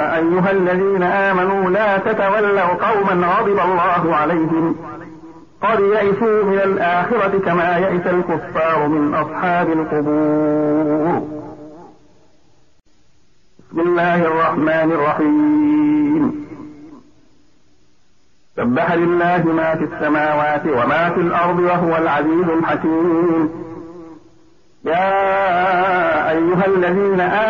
أيها الذين آمنوا لا تتولوا قوما غضب الله عليهم قد يئسوا من الآخرة كما يئس الكفار من أصحاب القبور. بسم الله الرحمن الرحيم. سبح لله ما في السماوات وما في الأرض وهو العزيز الحكيم. يا أيها الذين